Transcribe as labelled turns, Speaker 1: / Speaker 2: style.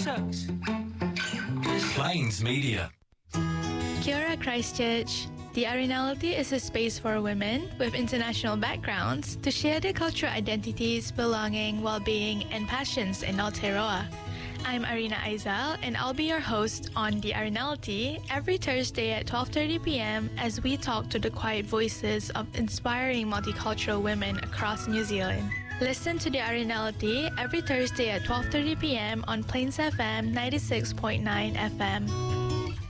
Speaker 1: sucks. Plains Media.
Speaker 2: Kia ora, Christchurch. The Arenality is a space for women with international backgrounds to share their cultural identities, belonging, well-being, and passions in Aotearoa. I'm Arina Aizal, and I'll be your host on The Arenality every Thursday at 12:30 p.m. as we talk to the quiet voices of inspiring multicultural women across New Zealand. Listen to The Arenality every Thursday at 12:30 p.m. on Plains FM 96.9 FM.